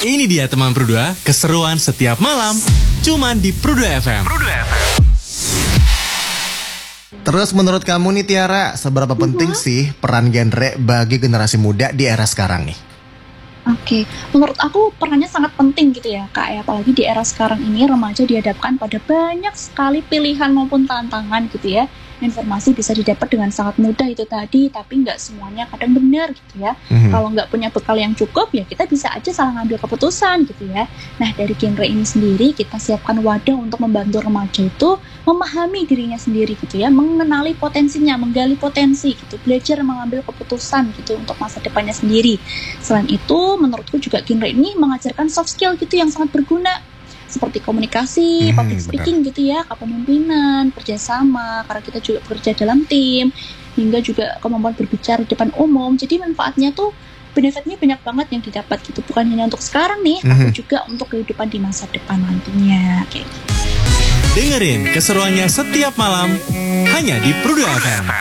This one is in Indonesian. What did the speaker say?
Ini dia teman Prudua, keseruan setiap malam, cuman di Prudua FM. Terus menurut kamu nih Tiara, seberapa penting sih peran genre bagi generasi muda di era sekarang nih? Oke, menurut aku perannya sangat penting gitu ya Kak ya. Apalagi di era sekarang ini remaja dihadapkan pada banyak sekali pilihan maupun tantangan gitu ya. Informasi bisa didapat dengan sangat mudah itu tadi, tapi nggak semuanya kadang benar gitu ya. Kalau nggak punya bekal yang cukup ya kita bisa aja salah ngambil keputusan gitu ya. Nah dari genre ini sendiri kita siapkan wadah untuk membantu remaja itu memahami dirinya sendiri gitu ya, mengenali potensinya, menggali potensi gitu, belajar mengambil keputusan gitu untuk masa depannya sendiri. Selain itu menurutku juga genre ini mengajarkan soft skill gitu yang sangat berguna, seperti komunikasi, public speaking gitu ya, kepemimpinan, kerjasama, karena kita juga bekerja dalam tim, hingga juga kemampuan berbicara di depan umum. Jadi manfaatnya tuh, benefitnya banyak banget yang didapat gitu, bukan hanya untuk sekarang nih, tapi juga untuk kehidupan di masa depan nantinya kayak gitu. Dengerin keseruannya setiap malam hanya di Prudua FM.